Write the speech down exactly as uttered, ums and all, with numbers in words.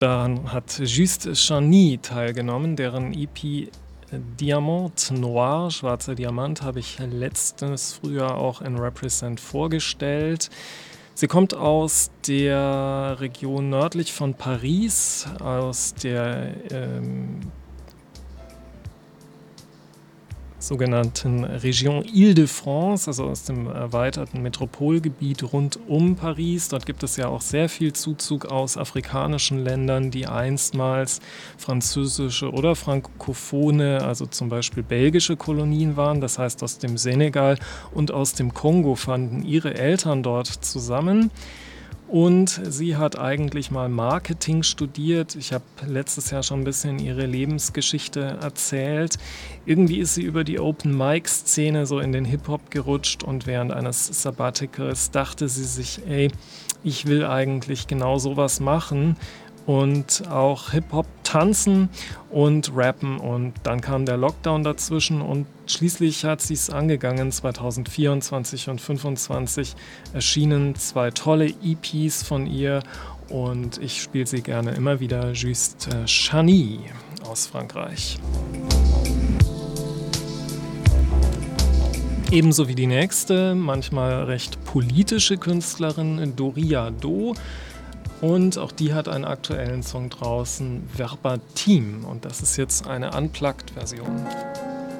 Daran hat Juste Chany teilgenommen, deren E P Diamant Noir, Schwarzer Diamant, habe ich letztes Frühjahr auch in Represent vorgestellt. Sie kommt aus der Region nördlich von Paris, aus der ähm, sogenannten Region Île-de-France, also aus dem erweiterten Metropolgebiet rund um Paris. Dort gibt es ja auch sehr viel Zuzug aus afrikanischen Ländern, die einstmals französische oder frankophone, also zum Beispiel belgische Kolonien waren. Das heißt, aus dem Senegal und aus dem Kongo fanden ihre Eltern dort zusammen. Und sie hat eigentlich mal Marketing studiert. Ich habe letztes Jahr schon ein bisschen ihre Lebensgeschichte erzählt. Irgendwie ist sie über die Open-Mic-Szene so in den Hip-Hop gerutscht und während eines Sabbaticals dachte sie sich, ey, ich will eigentlich genau sowas machen und auch Hip-Hop tanzen und rappen, und dann kam der Lockdown dazwischen und schließlich hat sie es angegangen. zwanzig vierundzwanzig und fünfundzwanzig erschienen zwei tolle E Ps von ihr und ich spiele sie gerne immer wieder. Juste Chany aus Frankreich. Ebenso wie die nächste, manchmal recht politische Künstlerin Doria Do. Und auch die hat einen aktuellen Song draußen, Verbatim. Und das ist jetzt eine Unplugged-Version.